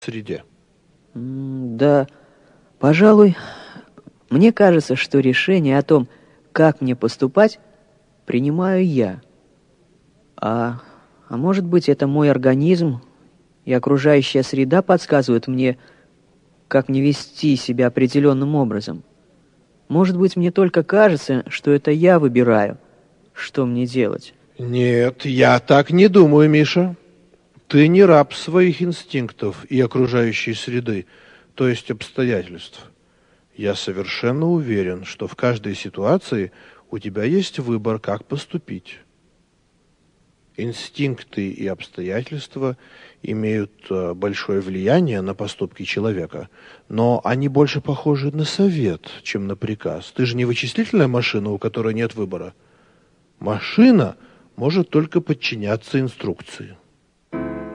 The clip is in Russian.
среде? Да, пожалуй, мне кажется, что решение о том, как мне поступать, принимаю я. А может быть, это мой организм и окружающая среда подсказывают мне, как мне вести себя определенным образом. Может быть, мне только кажется, что это я выбираю, что мне делать. Нет, я так не думаю, Миша. Ты не раб своих инстинктов и окружающей среды, то есть обстоятельств. Я совершенно уверен, что в каждой ситуации у тебя есть выбор, как поступить. Инстинкты и обстоятельства имеют большое влияние на поступки человека, но они больше похожи на совет, чем на приказ. Ты же не вычислительная машина, у которой нет выбора. Машина может только подчиняться инструкции.